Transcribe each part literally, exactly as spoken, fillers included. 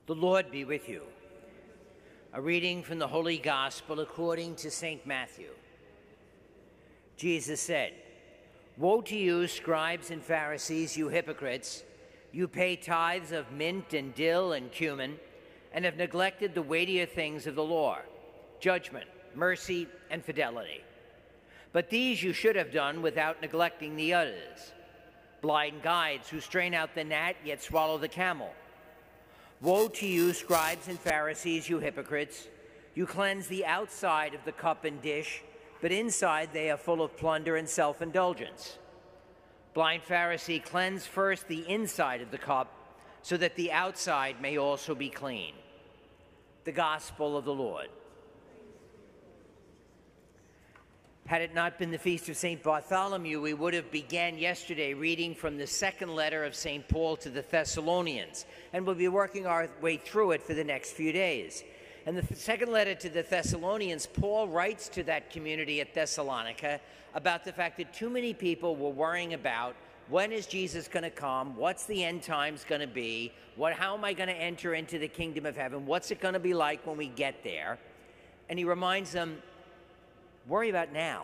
The Lord be with you. A reading from the Holy Gospel according to Saint Matthew. Jesus said, "Woe to you, scribes and Pharisees, you hypocrites! You pay tithes of mint and dill and cumin, and have neglected the weightier things of the law, judgment, mercy, and fidelity. But these you should have done without neglecting the others. Blind guides who strain out the gnat yet swallow the camel. Woe to you, scribes and Pharisees, you hypocrites! You cleanse the outside of the cup and dish, but inside they are full of plunder and self-indulgence. Blind Pharisee, cleanse first the inside of the cup, so that the outside may also be clean." The Gospel of the Lord. Had it not been the feast of Saint Bartholomew, we would have began yesterday reading from the second letter of Saint Paul to the Thessalonians, and we'll be working our way through it for the next few days. In the second letter to the Thessalonians, Paul writes to that community at Thessalonica about the fact that too many people were worrying about when is Jesus going to come, what's the end times going to be, what, how am I going to enter into the kingdom of heaven, what's it going to be like when we get there? And he reminds them, worry about now.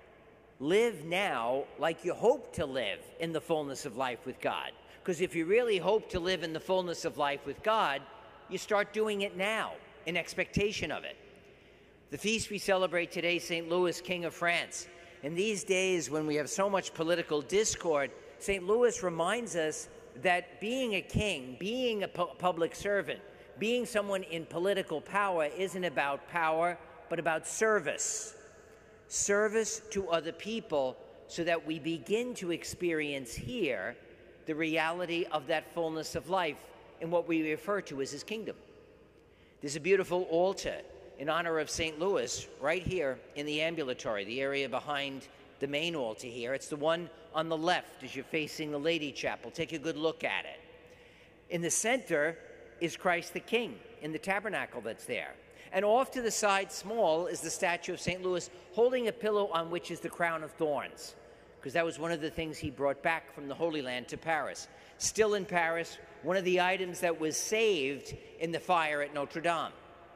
Live now like you hope to live in the fullness of life with God. Because if you really hope to live in the fullness of life with God, you start doing it now in expectation of it. The feast we celebrate today, Saint Louis, King of France. In these days when we have so much political discord, Saint Louis reminds us that being a king, being a pu public servant, being someone in political power isn't about power, but about service. Service to other people so that we begin to experience here the reality of that fullness of life in what we refer to as his kingdom. There's a beautiful altar in honor of Saint Louis right here in the ambulatory, the area behind the main altar here. It's the one on the left as you're facing the Lady Chapel. Take a good look at it. In the center is Christ the King in the tabernacle that's there. And off to the side, small, is the statue of Saint Louis holding a pillow on which is the crown of thorns, because that was one of the things he brought back from the Holy Land to Paris. Still in Paris, one of the items that was saved in the fire at Notre Dame.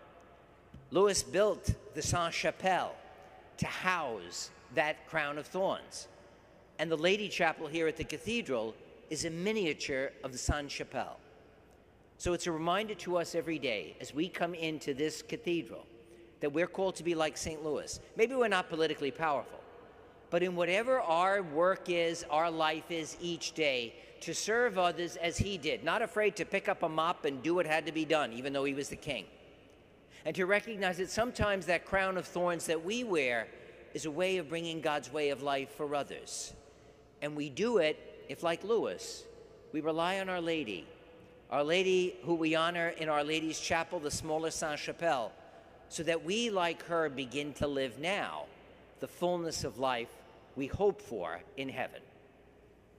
Louis built the Sainte-Chapelle to house that crown of thorns. And the Lady Chapel here at the cathedral is a miniature of the Sainte-Chapelle. So it's a reminder to us every day as we come into this cathedral that we're called to be like Saint Louis. Maybe we're not politically powerful, but in whatever our work is, our life is each day, to serve others as he did, not afraid to pick up a mop and do what had to be done, even though he was the king. And to recognize that sometimes that crown of thorns that we wear is a way of bringing God's way of life for others. And we do it if, like Louis, we rely on Our Lady, Our Lady who we honor in Our Lady's Chapel, the smaller Sainte-Chapelle, so that we, like her, begin to live now the fullness of life we hope for in heaven.